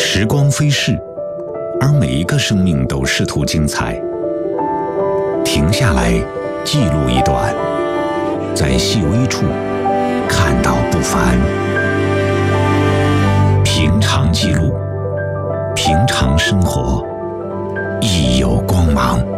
时光飞逝，而每一个生命都试图精彩。停下来，记录一段，在细微处看到不凡。平常记录，平常生活，亦有光芒。